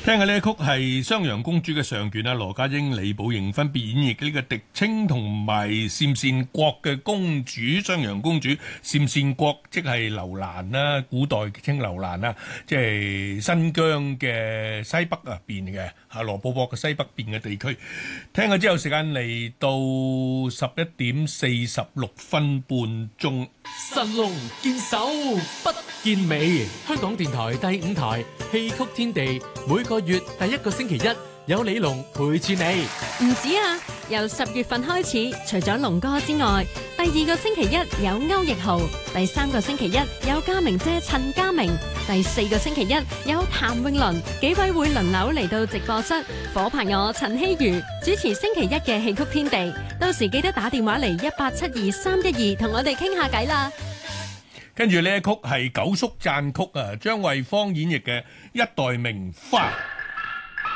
聽嘅呢一曲係襄陽公主嘅上卷啊，羅家英、李寶瑩分別演繹呢個狄青同埋鄯善國嘅公主。襄陽公主鄯善國即係樓蘭啦，古代稱樓蘭啦，即係新疆嘅西北啊邊嘅羅布泊嘅西北邊嘅地區。聽咗之後，時間嚟到11:46半鐘。 神龍見首不見尾，香港電台第5台戲曲天地，每個月第一個星期一有李龍陪住你。 唔止啊，由10月份開始，除咗龍哥之外，第2個星期一有歐奕豪，第3個星期一有家明姐陳家明，第4個星期一有譚詠麟，幾位會輪流嚟到直播室，夥拍我陳希瑜主持星期一嘅戲曲天地。到時記得打電話嚟1872-312同我哋傾下偈啦。 跟住呢一曲係九叔讚曲啊，張惠芳演繹嘅《一代名花》。